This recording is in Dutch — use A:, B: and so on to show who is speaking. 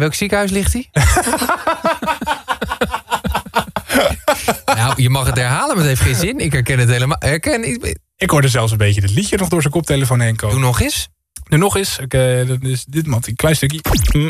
A: welk ziekenhuis ligt hij? Nou, je mag het herhalen, maar het heeft geen zin. Ik herken het helemaal.
B: Ik hoorde zelfs een beetje het liedje nog door zijn koptelefoon heen komen.
A: Doe nog eens.
B: Nu nog eens. Dat is dit, man. Een klein stukje.